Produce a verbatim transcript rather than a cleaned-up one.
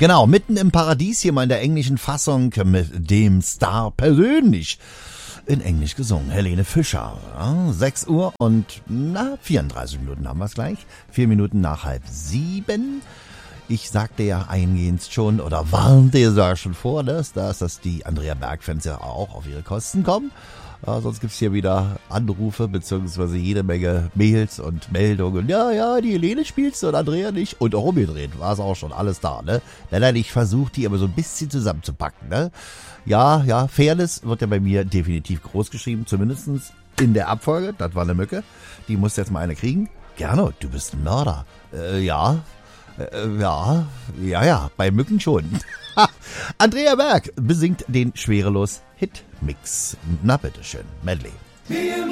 Genau, mitten im Paradies hier mal in der englischen Fassung mit dem Star persönlich. In Englisch gesungen, Helene Fischer. Ja, sechs Uhr und na, vierunddreißig Minuten haben wir es gleich. Vier Minuten nach halb sieben. Ich sagte ja eingehend schon, oder warnte ja schon vor, dass, dass, dass die Andrea Berg-Fans ja auch auf ihre Kosten kommen. Ja, sonst gibt's hier wieder Anrufe, beziehungsweise jede Menge Mails und Meldungen. Ja, ja, die Helene spielst und Andrea nicht. Und auch umgedreht war es auch schon alles da, ne? Nein, nein, ich versuche die aber so ein bisschen zusammenzupacken, ne? Ja, ja, Fairness wird ja bei mir definitiv groß geschrieben, zumindest in der Abfolge. Das war eine Mücke. Die muss jetzt mal eine kriegen. Gerne, du bist ein Mörder. Äh, ja, äh, ja, ja, ja, bei Mücken schon. Andrea Berg besingt den schwerelos Hit-Mix. Na bitteschön, Medley.